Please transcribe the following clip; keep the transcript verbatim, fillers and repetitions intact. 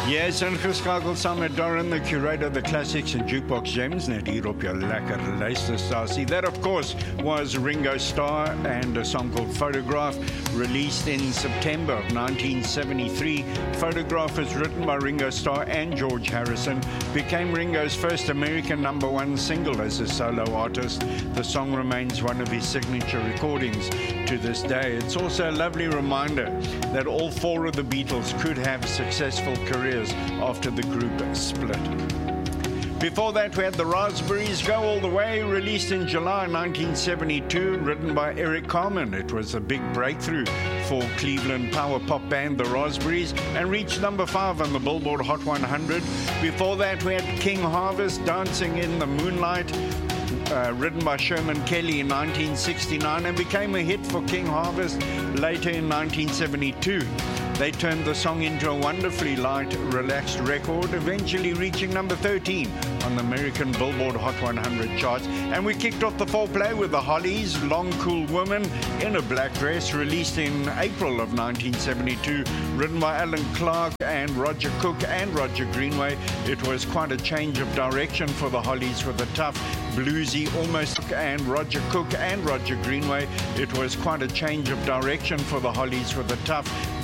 Yes, ingeskakel saam met Darren, the curator of the classics and jukebox gems, net hier op jou lekker luisterstasie. That, of course, was Ringo Starr and a song called Photograph, released in September of nineteen seventy-three. Photograph is written by Ringo Starr and George Harrison, became Ringo's first American number one single as a solo artist. The song remains one of his signature recordings to this day. It's also a lovely reminder that all four of the Beatles could have successful careers after the group split. Before that, we had the Raspberries, Go All the Way, released in July nineteen seventy-two, written by Eric Carmen. It was a big breakthrough for Cleveland power pop band The Raspberries and reached number five on the Billboard Hot one hundred. Before that, we had King Harvest, Dancing in the Moonlight, Uh, written by Sherman Kelly in nineteen sixty-nine and became a hit for King Harvest later in nineteen seventy-two. They turned the song into a wonderfully light, relaxed record, eventually reaching number thirteen on the American Billboard Hot one hundred charts. And we kicked off the foreplay with the Hollies, Long Cool Woman in a Black Dress, released in April of nineteen seventy-two, written by Alan Clark and Roger Cook and Roger Greenway. It was quite a change of direction for the Hollies with a tough, bluesy, almost, and Roger Cook and Roger Greenway. It was quite a change of direction for the Hollies with a tough,